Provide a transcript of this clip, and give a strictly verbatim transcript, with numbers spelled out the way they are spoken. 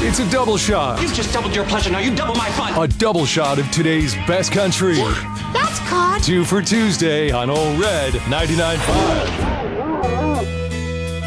It's a double shot. You've just doubled your pleasure. Now you double my fun. A double shot of today's best country. Yeah, that's caught. Two for Tuesday on Ole Red ninety-nine point five.